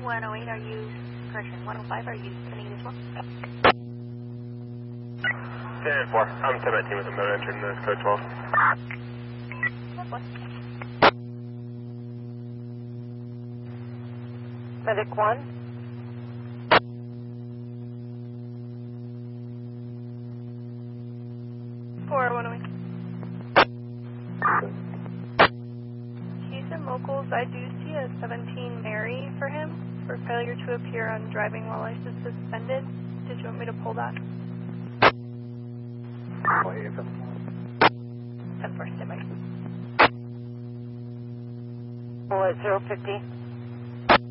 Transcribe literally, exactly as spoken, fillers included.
one oh eight, are you, correction, one oh five, are you sending it as well? ten four, I'm ten nineteen with a motor entering this code twelve. That's one. Medic one. four one oh eight. Houston locals, I do see a seventeen Mary for him for failure to appear on driving while license suspended. Did you want me to pull that? ten four, stand by. Oh, zero fifty.